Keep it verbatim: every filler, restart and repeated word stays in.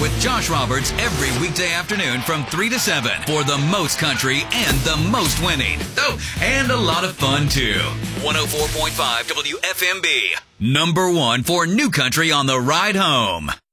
with Josh Roberts every weekday afternoon from three to seven for the most country and the most winning. Oh, and a lot of fun, too. one oh four point five W F M B. Number one for new country on the ride home.